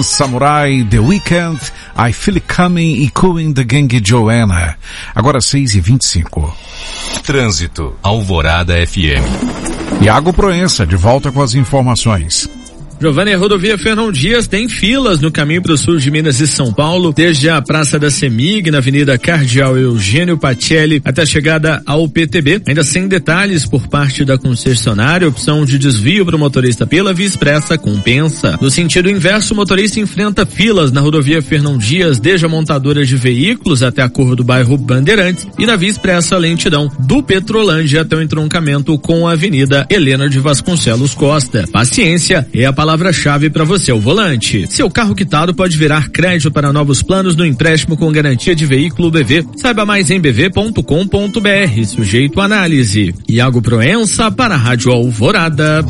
Samurai, The Weeknd, I Feel It Coming e Cooing the Gang Joanna. Agora 6h25. Trânsito, Alvorada FM. Iago Proença, de volta com as informações. Giovanni, a rodovia Fernão Dias tem filas no caminho para o sul de Minas e São Paulo, desde a Praça da Semig, na Avenida Cardeal Eugênio Pacelli, até a chegada ao PTB, ainda sem detalhes por parte da concessionária. Opção de desvio para o motorista pela Via Expressa compensa. No sentido inverso, o motorista enfrenta filas na rodovia Fernão Dias, desde a montadora de veículos até a curva do bairro Bandeirantes, e na Via Expressa lentidão do Petrolândia até o entroncamento com a Avenida Helena de Vasconcelos Costa. Paciência é a palavra-chave para você ao volante. Seu carro quitado pode virar crédito para novos planos no empréstimo com garantia de veículo BV. Saiba mais em bv.com.br, sujeito à análise. Iago Proença para a Rádio Alvorada.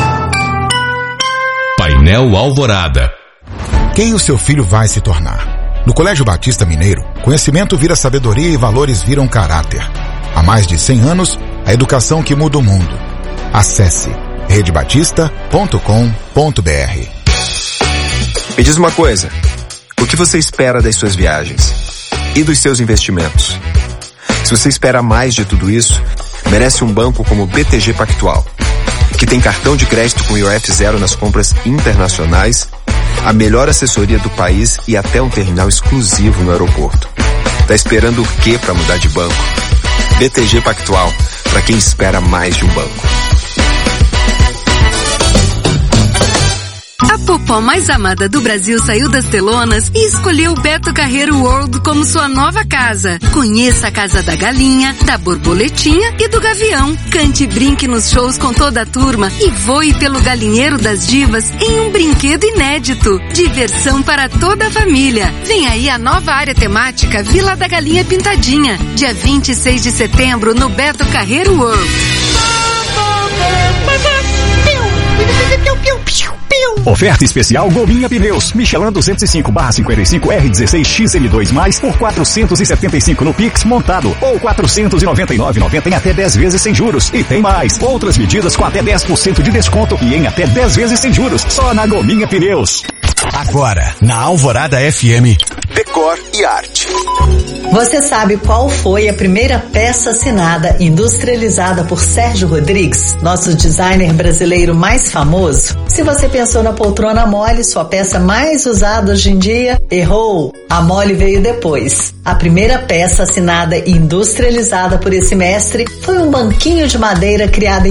Painel Alvorada. Quem o seu filho vai se tornar? No Colégio Batista Mineiro, conhecimento vira sabedoria e valores viram caráter. Há mais de 100 anos, a educação que muda o mundo. Acesse redebatista.com.br. Me diz uma coisa, o que você espera das suas viagens e dos seus investimentos? Se você espera mais de tudo isso, merece um banco como o BTG Pactual, que tem cartão de crédito com IOF zero nas compras internacionais, a melhor assessoria do país e até um terminal exclusivo no aeroporto. Tá esperando o quê para mudar de banco? BTG Pactual, para quem espera mais de um banco. A popó mais amada do Brasil saiu das telonas e escolheu o Beto Carreiro World como sua nova casa. Conheça a Casa da Galinha, da Borboletinha e do Gavião. Cante e brinque nos shows com toda a turma e voe pelo Galinheiro das Divas em um brinquedo inédito. Diversão para toda a família. Vem aí a nova área temática Vila da Galinha Pintadinha, dia 26 de setembro no Beto Carreiro World. Oferta especial Gominha Pneus. Michelin 205/55 R16XM2+, por 475 no Pix montado, ou 499,90 em até 10 vezes sem juros. E tem mais, outras medidas com até 10% de desconto e em até 10 vezes sem juros, só na Gominha Pneus. Agora, na Alvorada FM, Decor e Arte. Você sabe qual foi a primeira peça assinada industrializada por Sérgio Rodrigues, nosso designer brasileiro mais famoso? Se você pensou na poltrona mole, sua peça mais usada hoje em dia, errou. A mole veio depois. A primeira peça assinada e industrializada por esse mestre foi um banquinho de madeira criado em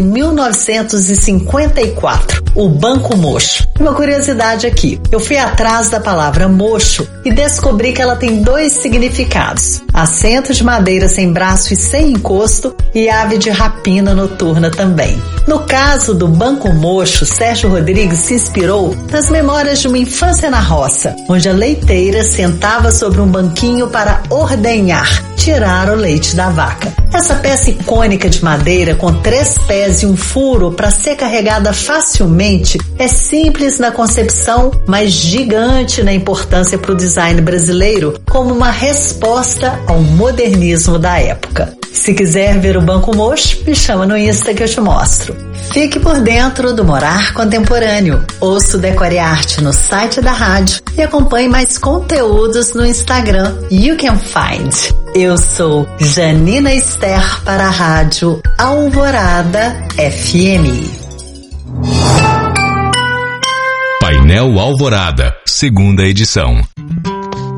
1954, o Banco Mocho. Uma curiosidade aqui, eu fui atrás da palavra mocho e descobri que ela tem 2 significados: assento de madeira sem braço e sem encosto e ave de rapina noturna também. No caso do Banco Mocho, Sérgio Rodrigues se inspirou nas memórias de uma infância na roça, onde a leiteira sentava sobre um banquinho para ordenhar, tirar o leite da vaca. Essa peça icônica de madeira com 3 pés e um furo para ser carregada facilmente é simples na concepção, mas gigante na importância para o design brasileiro como uma resposta ao modernismo da época. Se quiser ver o Banco Mocho, me chama no Insta que eu te mostro. Fique por dentro do Morar Contemporâneo. Ouça o Decore Arte no site da rádio e acompanhe mais conteúdos no Instagram You Can Find. Eu sou Janina Esther para a Rádio Alvorada FM. Painel Alvorada, segunda edição.